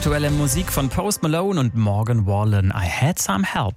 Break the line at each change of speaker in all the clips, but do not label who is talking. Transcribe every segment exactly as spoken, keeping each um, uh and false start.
Aktuelle Musik von Post Malone und Morgan Wallen. I had some help.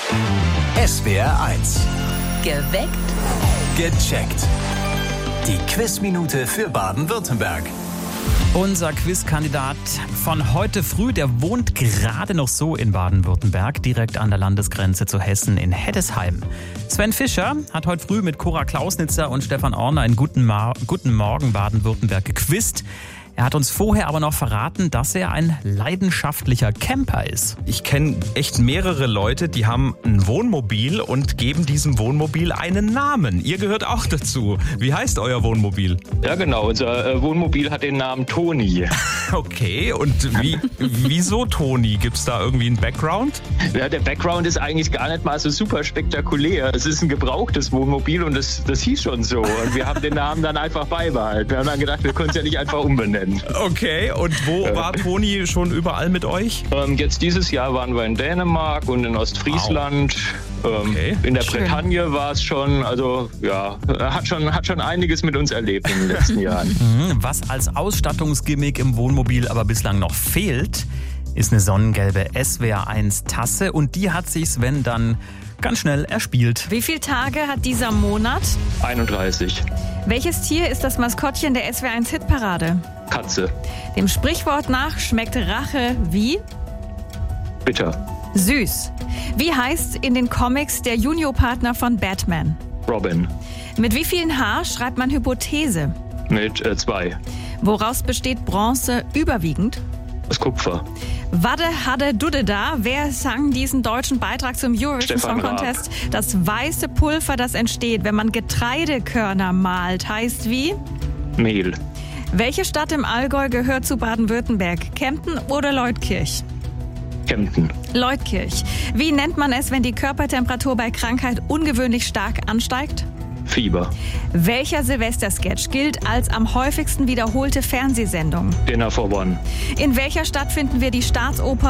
S W R eins.
Geweckt.
Gecheckt. Die Quizminute für Baden-Württemberg.
Unser Quizkandidat von heute früh, der wohnt gerade noch so in Baden-Württemberg, direkt an der Landesgrenze zu Hessen in Heddesheim. Sven Fischer hat heute früh mit Cora Klausnitzer und Stefan Orner in Guten, Mar- Guten Morgen Baden-Württemberg gequizt. Er hat uns vorher aber noch verraten, dass er ein leidenschaftlicher Camper ist.
Ich kenne echt mehrere Leute, die haben ein Wohnmobil und geben diesem Wohnmobil einen Namen. Ihr gehört auch dazu. Wie heißt euer Wohnmobil?
Ja genau, unser äh, Wohnmobil hat den Namen Toni.
Okay, und wie, wieso Toni? Gibt es da irgendwie einen Background?
Ja, der Background ist eigentlich gar nicht mal so super spektakulär. Es ist ein gebrauchtes Wohnmobil und das, das hieß schon so. Und wir haben den Namen dann einfach beibehalten. Wir haben dann gedacht, wir können es ja nicht einfach umbenennen.
Okay, und wo
Ja.
war Toni schon überall mit euch?
Ähm, jetzt dieses Jahr waren wir in Dänemark und in Ostfriesland. Ähm,
Okay.
In der
Schön.
Bretagne war es schon. Also ja, hat schon, hat schon einiges mit uns erlebt in den letzten Jahren.
Mhm, Was als Ausstattungsgimmick im Wohnmobil aber bislang noch fehlt, ist eine sonnengelbe S W R eins Tasse und die hat sich Sven dann ganz schnell erspielt.
Wie viele Tage hat dieser Monat?
einunddreißig.
Welches Tier ist das Maskottchen der S W R eins Hitparade?
Katze.
Dem Sprichwort nach schmeckt Rache wie?
Bitter.
Süß. Wie heißt in den Comics der Juniorpartner von Batman?
Robin.
Mit wie vielen H schreibt man Hypothese?
Mit äh, zwei.
Woraus besteht Bronze überwiegend?
Das Kupfer.
Wadde, hadde, dudde da. Wer sang diesen deutschen Beitrag zum Eurovision
Stefan
Song Contest? Das weiße Pulver, das entsteht, wenn man Getreidekörner mahlt, heißt wie?
Mehl.
Welche Stadt im Allgäu gehört zu Baden-Württemberg? Kempten oder Leutkirch?
Kempten.
Leutkirch. Wie nennt man es, wenn die Körpertemperatur bei Krankheit ungewöhnlich stark ansteigt?
Fieber.
Welcher Silvester-Sketch gilt als am häufigsten wiederholte Fernsehsendung?
Dinner for One.
In welcher Stadt finden wir die Staatsoper